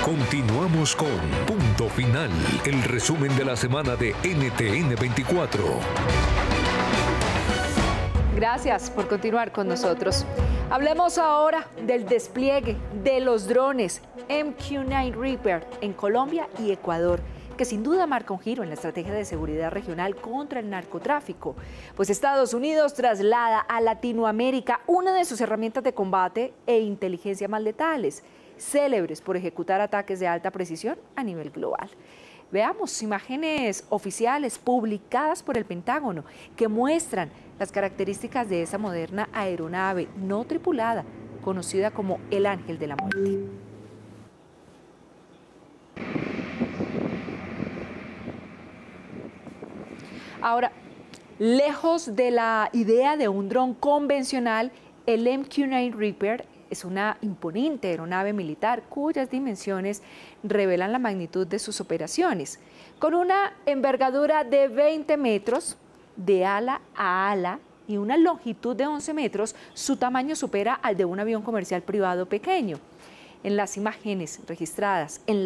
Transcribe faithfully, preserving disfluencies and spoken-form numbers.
Continuamos con Punto Final, el resumen de la semana de N T N veinticuatro. Gracias por continuar con nosotros. Hablemos ahora del despliegue de los drones M Q nueve Reaper en Colombia y Ecuador, que sin duda marca un giro en la estrategia de seguridad regional contra el narcotráfico, pues Estados Unidos traslada a Latinoamérica una de sus herramientas de combate e inteligencia más letales, célebres por ejecutar ataques de alta precisión a nivel global. Veamos imágenes oficiales publicadas por el Pentágono que muestran las características de esa moderna aeronave no tripulada, conocida como el Ángel de la Muerte. Ahora, lejos de la idea de un dron convencional, el M Q nueve Reaper es una imponente aeronave militar cuyas dimensiones revelan la magnitud de sus operaciones. Con una envergadura de veinte metros, de ala a ala, y una longitud de once metros, su tamaño supera al de un avión comercial privado pequeño. En las imágenes registradas en la